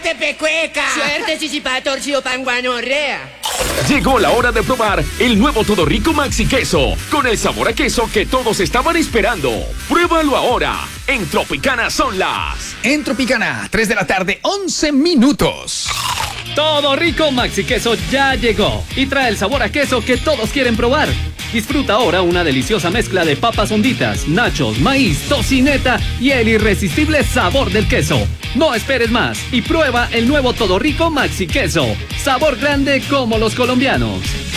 ¡Suerte, pecueca! ¡Suerte, chichipato, torcido panguanorrea! Llegó la hora de probar el nuevo Todo Rico Maxi Queso, con el sabor a queso que todos estaban esperando. Pruébalo ahora. En Tropicana son las... En Tropicana, 3 de la tarde, 11 minutos. Todo Rico Maxi Queso ya llegó y trae el sabor a queso que todos quieren probar. Disfruta ahora una deliciosa mezcla de papas honditas, nachos, maíz, tocineta y el irresistible sabor del queso. No esperes más y prueba el nuevo Todo Rico Maxi Queso. Sabor grande como los colombianos.